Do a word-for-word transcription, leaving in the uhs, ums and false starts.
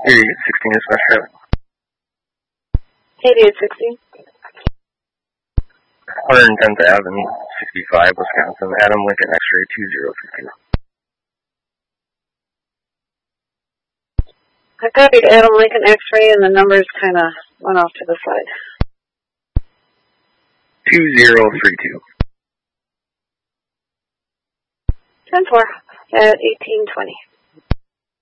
eighty-eight sixteen is my trip. eighty-eight sixteen. one hundred tenth Avenue, sixty-five, Wisconsin. Adam Lincoln X-ray two zero three two. I copied Adam Lincoln X-ray and the numbers kind of went off to the side. two zero three two. ten four at eighteen twenty.